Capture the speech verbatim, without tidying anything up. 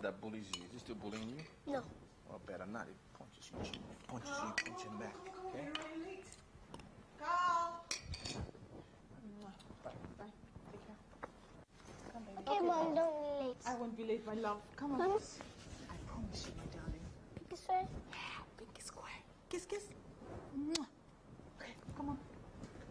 that bullies you, is he still bullying you? No. Or better not, he punches you, he punches you, you punch him back, okay? Carl! Bye. Bye. Take care. Come, baby. Okay, Mom, don't be late. I won't be late, my love. Come on. Promise? I promise you.